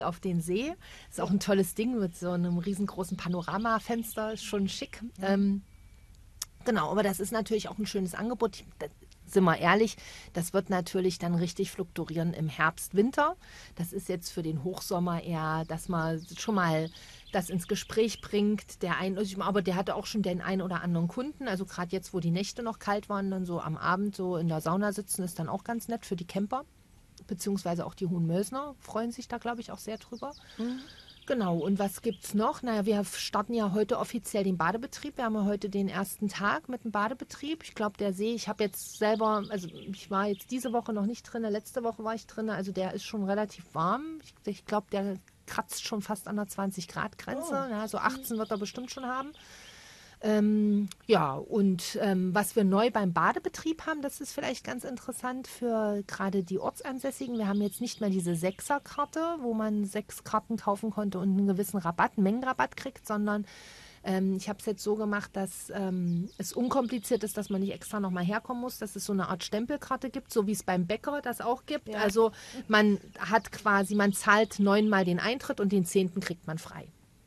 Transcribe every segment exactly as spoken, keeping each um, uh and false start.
auf den See. Ist auch ein tolles Ding mit so einem riesengroßen Panoramafenster, ist schon schick. Mhm. Ähm, genau, aber das ist natürlich auch ein schönes Angebot. Das, sind wir ehrlich, das wird natürlich dann richtig fluktuieren im Herbst, Winter. Das ist jetzt für den Hochsommer eher, dass man schon mal das ins Gespräch bringt. Der ein, aber der hatte auch schon den einen oder anderen Kunden. Also gerade jetzt, wo die Nächte noch kalt waren, dann so am Abend so in der Sauna sitzen, ist dann auch ganz nett für die Camper. Beziehungsweise auch die Hohenmölsner freuen sich da, glaube ich, auch sehr drüber. Mhm. Genau, und was gibt es noch? Naja, wir starten ja heute offiziell den Badebetrieb. Wir haben ja heute den ersten Tag mit dem Badebetrieb. Ich glaube, der See, ich habe jetzt selber, also ich war jetzt diese Woche noch nicht drin, letzte Woche war ich drin, also der ist schon relativ warm. Ich, ich glaube, der kratzt schon fast an der zwanzig Grad Grenze. Oh. Ja, so achtzehn wird er bestimmt schon haben. Ähm, ja, und ähm, was wir neu beim Badebetrieb haben, das ist vielleicht ganz interessant für gerade die Ortsansässigen. Wir haben jetzt nicht mehr diese Sechserkarte, wo man sechs Karten kaufen konnte und einen gewissen Rabatt, einen Mengenrabatt kriegt, sondern ähm, ich habe es jetzt so gemacht, dass ähm, es unkompliziert ist, dass man nicht extra nochmal herkommen muss, dass es so eine Art Stempelkarte gibt, so wie es beim Bäcker das auch gibt. Ja. Also man hat quasi, man zahlt neunmal den Eintritt und den zehnten kriegt man frei.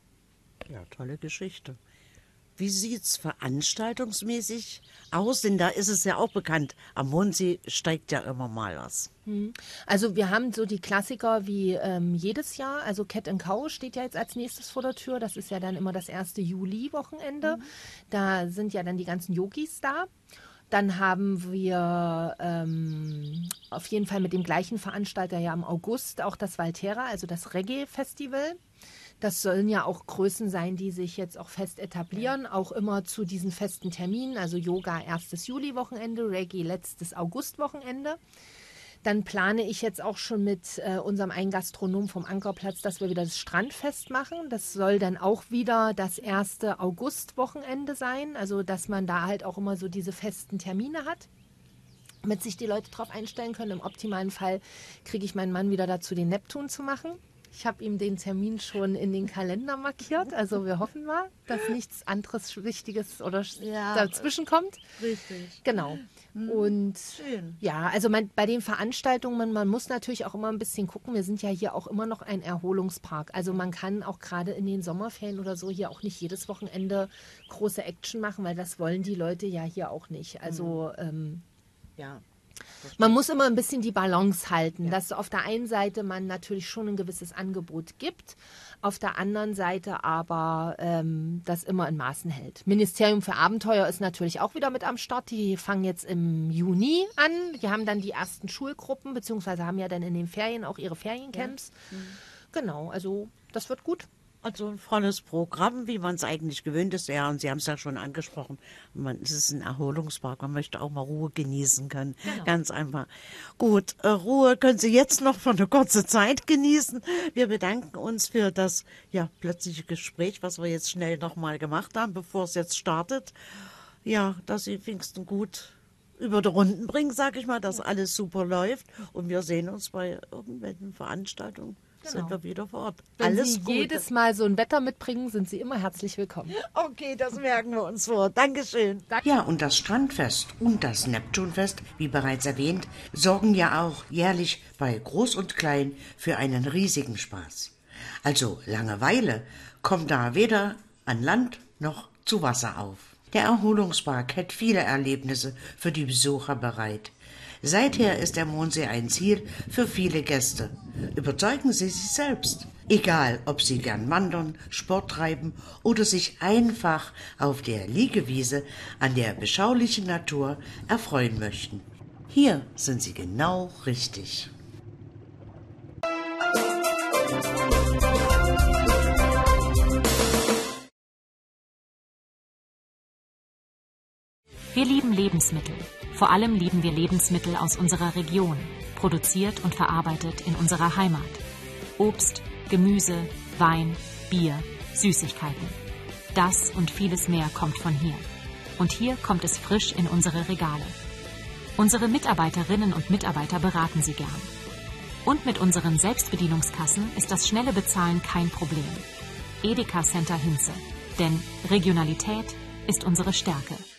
Ja, tolle Geschichte. Wie sieht es veranstaltungsmäßig aus? Denn da ist es ja auch bekannt, am Mondsee steigt ja immer mal was. Also wir haben so die Klassiker wie ähm, jedes Jahr. Also Cat and Cow steht ja jetzt als nächstes vor der Tür. Das ist ja dann immer das erste Juli-Wochenende. Mhm. Da sind ja dann die ganzen Yogis da. Dann haben wir ähm, auf jeden Fall mit dem gleichen Veranstalter ja im August auch das Valterra, also das Reggae-Festival. Das sollen ja auch Größen sein, die sich jetzt auch fest etablieren, ja. Auch immer zu diesen festen Terminen, also Yoga erstes Juli-Wochenende, Reggae letztes August-Wochenende. Dann plane ich jetzt auch schon mit äh, unserem einen Gastronom vom Ankerplatz, dass wir wieder das Strandfest machen. Das soll dann auch wieder das erste August-Wochenende sein, also dass man da halt auch immer so diese festen Termine hat, damit sich die Leute drauf einstellen können. Im optimalen Fall kriege ich meinen Mann wieder dazu, den Neptun zu machen. Ich habe ihm den Termin schon in den Kalender markiert. Also wir hoffen mal, dass nichts anderes Wichtiges oder ja, dazwischen kommt. Richtig. Genau. Und schön. Ja, also man, bei den Veranstaltungen, man, man muss natürlich auch immer ein bisschen gucken. Wir sind ja hier auch immer noch ein Erholungspark. Also man kann auch gerade in den Sommerferien oder so hier auch nicht jedes Wochenende große Action machen, weil das wollen die Leute ja hier auch nicht. Also mhm. ähm, ja. Man muss immer ein bisschen die Balance halten, ja. Dass auf der einen Seite man natürlich schon ein gewisses Angebot gibt, auf der anderen Seite aber ähm, das immer in Maßen hält. Ministerium für Abenteuer ist natürlich auch wieder mit am Start. Die fangen jetzt im Juni an. Die haben dann die ersten Schulgruppen, beziehungsweise haben ja dann in den Ferien auch ihre Feriencamps. Ja. Mhm. Genau, also das wird gut. Also ein volles Programm, wie man es eigentlich gewöhnt ist. Ja, und Sie haben es ja schon angesprochen. Man, es ist ein Erholungspark. Man möchte auch mal Ruhe genießen können. Genau. Ganz einfach. Gut, äh, Ruhe können Sie jetzt noch für eine kurze Zeit genießen. Wir bedanken uns für das ja plötzliche Gespräch, was wir jetzt schnell nochmal gemacht haben, bevor es jetzt startet. Ja, dass Sie Pfingsten gut über die Runden bringen, sage ich mal, dass ja. alles super läuft. Und wir sehen uns bei irgendwelchen Veranstaltungen. Genau. Sind wir wieder vor Ort. Wenn Alles Sie Gute. jedes Mal so ein Wetter mitbringen, sind Sie immer herzlich willkommen. Okay, das merken wir uns vor. Dankeschön. Ja, und das Strandfest und das Neptunfest, wie bereits erwähnt, sorgen ja auch jährlich bei Groß und Klein für einen riesigen Spaß. Also Langeweile kommt da weder an Land noch zu Wasser auf. Der Erholungspark hält viele Erlebnisse für die Besucher bereit. Seither ist der Mondsee ein Ziel für viele Gäste. Überzeugen Sie sich selbst. Egal, ob Sie gern wandern, Sport treiben oder sich einfach auf der Liegewiese an der beschaulichen Natur erfreuen möchten. Hier sind Sie genau richtig. Wir lieben Lebensmittel. Vor allem lieben wir Lebensmittel aus unserer Region, produziert und verarbeitet in unserer Heimat. Obst, Gemüse, Wein, Bier, Süßigkeiten. Das und vieles mehr kommt von hier. Und hier kommt es frisch in unsere Regale. Unsere Mitarbeiterinnen und Mitarbeiter beraten Sie gern. Und mit unseren Selbstbedienungskassen ist das schnelle Bezahlen kein Problem. Edeka Center Hinze. Denn Regionalität ist unsere Stärke.